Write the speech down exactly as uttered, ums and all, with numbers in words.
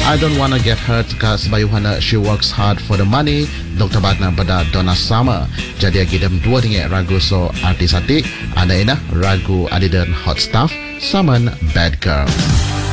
I don't wanna get hurt kas bayuhana she works hard for the money. Doktor Batna pada Donna Summer. Jadi agidam dua tinggi ragu so artis atik. Anda ina ragu adidan hot stuff. Saman bad girl.